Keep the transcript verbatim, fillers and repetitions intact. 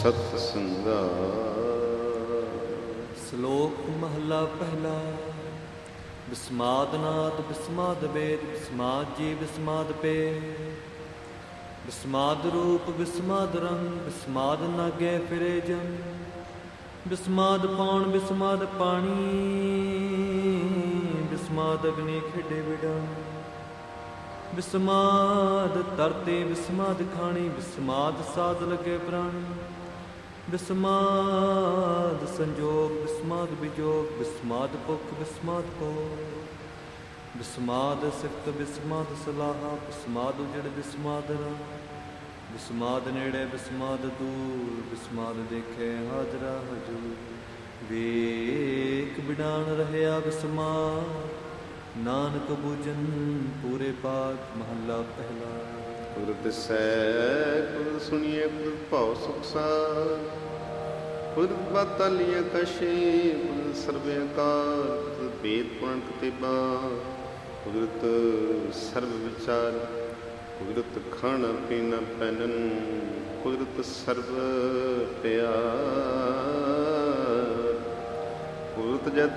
ਸਤ ਸੰਗਾ। ਸ਼ਲੋਕ ਮਹਲਾ ਪਹਿਲਾ। ਬਿਸਮਾਦ ਨਾਦ ਬਿਸਮਾਦ ਵੇਦ ਬਿਸਮਾਦ ਜੀ ਬਿਸਮਾਦ ਪੇ। ਬਿਸਮਾਦ ਰੂਪ ਬਿਸਮਾਦ ਰੰਗ ਬਿਸਮਾਦ ਨਾਗੇ ਫਿਰੇ ਜਨ। ਬਿਸਮਾਦ ਪੌਣ ਬਿਸਮਾਦ ਪਾਣੀ ਬਿਸਮਾਦ ਅਗਨੀ ਖੇਡੇ ਵਿਡਾਣ। ਬਿਸਮਾਦ ਤਰਤੇ ਬਿਸਮਾਦ ਖਾਣੀ ਬਿਸਮਾਦ ਸਾਧ ਲਗੇ ਪ੍ਰਾਣੀ। ਬਿਸਮਾਦ ਸੰਜੋਗ ਬਿਸਮਾਦ ਵਿਜੋਗ ਬਿਸਮਾਦ ਭੁਖ ਬਿਸਮਾਦ ਭੋਗ। ਬਿਸਮਾਦ ਸਿਫਤ ਬਿਸਮਾਦ ਸਲਾਹਾ ਬਿਸਮਾਦ ਉਜੜ ਬਿਸਮਾਦ ਰਾਹ। ਬਿਸਮਾਦ ਨੇੜੇ ਬਿਸਮਾਦ ਦੂਰ ਬਿਸਮਾਦ ਦੇਖੇ ਹਾਜ਼ਰਾ ਹਜੂਰ। ਵੇਖ ਬਿਡਾਣ ਰਹਿਆ ਬਿਸਮਾਦ ਨਾਨਕ ਬੂਝਨ ਪੂਰੇ ਪਾਕ। ਮਹੱਲਾ ਪਹਿਲਾ। ਗੁਰ ਦਿਸੈ ਗੁਰ ਸੁਣੀਏ ਗੁਰ ਭਾਉ ਸੁਖ ਸਾਰ। ਗੁਰ ਬਾਤਾਲੀਆਂ ਕਸ਼ੇ ਗੁਰ ਸਰਬੇ ਅਕਾਰ। ਗੁਰ ਭੇਦ ਪੁਰਾਣ ਕਤੇਬਾ ਕੁਦਰਤ ਸਰਬ ਵਿਚਾਰ। ਕੁਦਰਤ ਖਾਣਾ ਪੀਣਾ ਪਹਿਨਨ ਕੁਦਰਤ ਸਰਬ ਪਿਆਰ। ਕੁਦਰਤ ਜਦ